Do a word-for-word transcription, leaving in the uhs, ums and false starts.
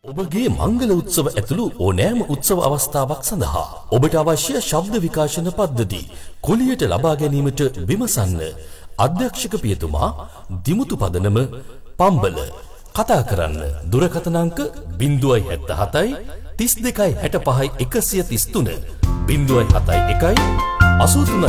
ඔබගේ මංගල උත්සව ඇතුළු ඕනෑම උත්සව අවස්ථාවක් සඳහා ඔබට අවශ්‍ය ශබ්ද විකාශන පද්ධති කුලියට ලබා ගැනීමට විමසන්න. අධ්‍යක්ෂක පියතුමා දිමුතු පදනම පම්බල. කතා කරන්න දුරකථන අංක ज़ीरो सात सात तीस दो හැට පහයි එකසිය තිස් තුන ज़ीरो सात एक अस्सी तीन